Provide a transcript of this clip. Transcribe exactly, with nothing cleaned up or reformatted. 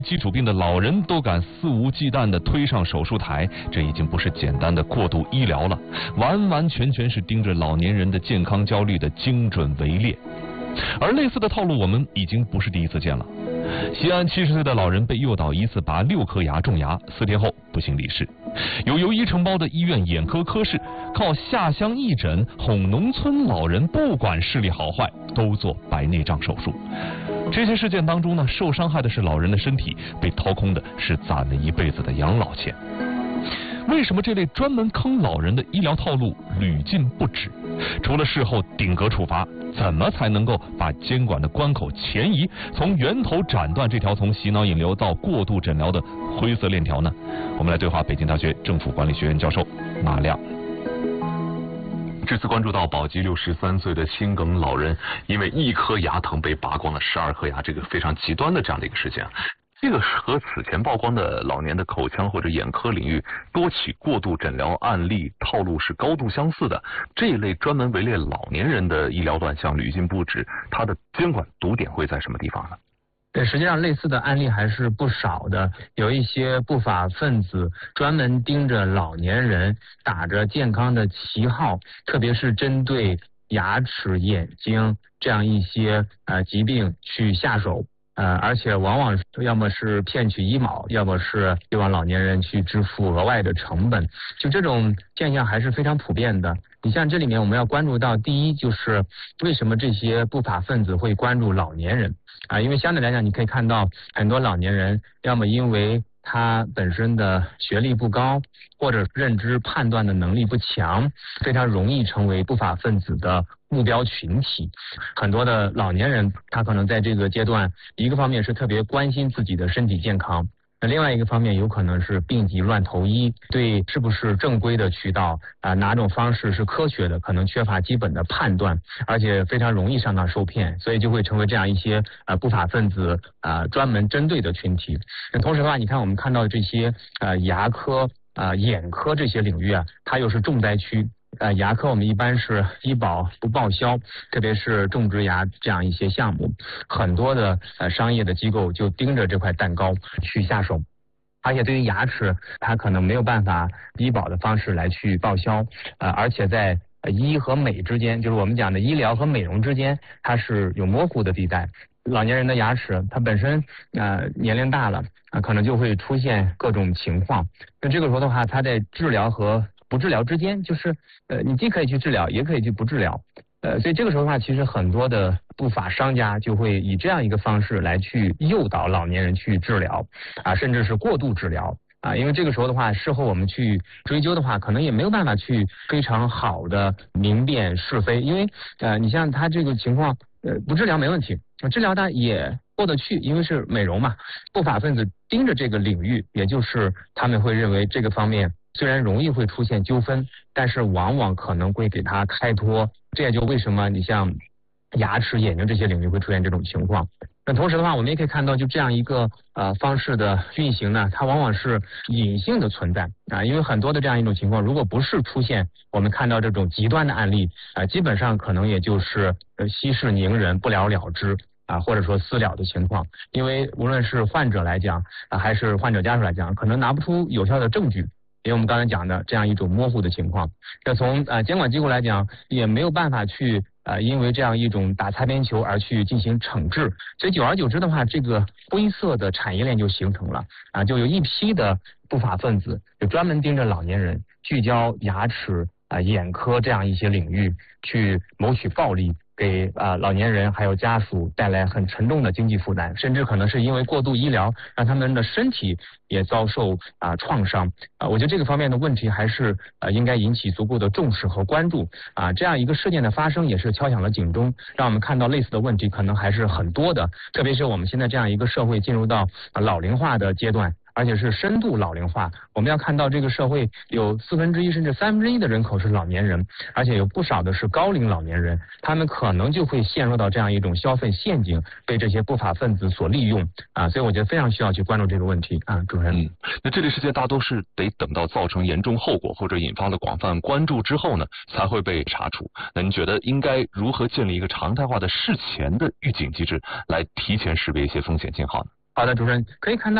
基础病的老人都敢肆无忌惮地推上手术台，这已经不是简单的过度医疗了，完完全全是盯着老年人的健康焦虑的精准围猎。而类似的套路我们已经不是第一次见了。西安七十岁的老人被诱导一次拔六颗牙种牙，四天后不幸离世。有由医承包的医院眼科科室靠下乡义诊哄农村老人不管视力好坏都做白内障手术。这些事件当中呢，受伤害的是老人的身体，被掏空的是攒了一辈子的养老钱。为什么这类专门坑老人的医疗套路屡禁不止？除了事后顶格处罚，怎么才能够把监管的关口前移，从源头斩断这条从洗脑引流到过度诊疗的灰色链条呢？我们来对话北京大学政府管理学院教授马亮。 这次关注到宝鸡六十三岁的心梗老人，因为一颗牙疼被拔光了十二颗牙，这个非常极端的这样的一个事件。这个和此前曝光的老年的口腔或者眼科领域多起过度诊疗案例套路是高度相似的。这一类专门围猎老年人的医疗乱象屡禁不止，它的监管堵点会在什么地方呢？ 对，实际上类似的案例还是不少的，有一些不法分子专门盯着老年人，打着健康的旗号，特别是针对牙齿、眼睛这样一些呃疾病去下手。呃，而且往往要么是骗取医保，要么是希望老年人去支付额外的成本，就这种现象还是非常普遍的。你像这里面我们要关注到，第一就是为什么这些不法分子会关注老年人啊？因为相对来讲，你可以看到很多老年人，要么因为他本身的学历不高，或者认知判断的能力不强，非常容易成为不法分子的目标群体。很多的老年人，他可能在这个阶段，一个方面是特别关心自己的身体健康，那另外一个方面有可能是病急乱投医，对是不是正规的渠道啊、呃，哪种方式是科学的，可能缺乏基本的判断，而且非常容易上当受骗，所以就会成为这样一些呃不法分子啊、呃、专门针对的群体。那同时的话，你看我们看到这些呃牙科啊、呃、眼科这些领域啊，它又是重灾区。呃，牙科我们一般是医保不报销，特别是种植牙这样一些项目，很多的呃商业的机构就盯着这块蛋糕去下手。而且对于牙齿，它可能没有办法医保的方式来去报销，呃，而且在医和美之间，就是我们讲的医疗和美容之间，它是有模糊的地带。老年人的牙齿，它本身呃年龄大了啊、呃，可能就会出现各种情况。那这个时候的话，它在治疗和不治疗之间，就是呃，你既可以去治疗，也可以去不治疗，呃，所以这个时候的话，其实很多的不法商家就会以这样一个方式来去诱导老年人去治疗，啊，甚至是过度治疗啊，因为这个时候的话，事后我们去追究的话，可能也没有办法去非常好的明辨是非，因为呃，你像他这个情况，呃，不治疗没问题，治疗它也过得去，因为是美容嘛，不法分子盯着这个领域，也就是他们会认为这个方面。虽然容易会出现纠纷，但是往往可能会给他开脱，这也就为什么你像牙齿、眼睛这些领域会出现这种情况。那同时的话，我们也可以看到，就这样一个呃方式的运行呢，它往往是隐性的存在啊，因为很多的这样一种情况，如果不是出现我们看到这种极端的案例啊，基本上可能也就是呃息事宁人，不了了之。啊，或者说私了的情况，因为无论是患者来讲啊，还是患者家属来讲，可能拿不出有效的证据。因为我们刚才讲的这样一种模糊的情况，那从呃监管机构来讲，也没有办法去呃因为这样一种打擦边球而去进行惩治，所以久而久之的话，这个灰色的产业链就形成了啊，就有一批的不法分子就专门盯着老年人，聚焦牙齿啊、眼科这样一些领域去谋取暴利。给啊、呃、老年人还有家属带来很沉重的经济负担，甚至可能是因为过度医疗，让他们的身体也遭受啊、呃、创伤啊、呃。我觉得这个方面的问题还是呃应该引起足够的重视和关注啊、呃。这样一个事件的发生，也是敲响了警钟，让我们看到类似的问题可能还是很多的。特别是我们现在这样一个社会进入到、呃、老龄化的阶段。而且是深度老龄化，我们要看到这个社会有四分之一甚至三分之一的人口是老年人，而且有不少的是高龄老年人，他们可能就会陷入到这样一种消费陷阱，被这些不法分子所利用啊，所以我觉得非常需要去关注这个问题啊，主持人。 嗯，那这类事件大多是得等到造成严重后果或者引发了广泛关注之后呢，才会被查处。那您觉得应该如何建立一个常态化的事前的预警机制，来提前识别一些风险信号呢？ 好的，主持人可以看到。